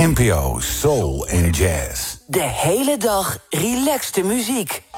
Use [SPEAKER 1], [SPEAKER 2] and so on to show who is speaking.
[SPEAKER 1] NPO Soul en Jazz.
[SPEAKER 2] De hele dag relaxte muziek.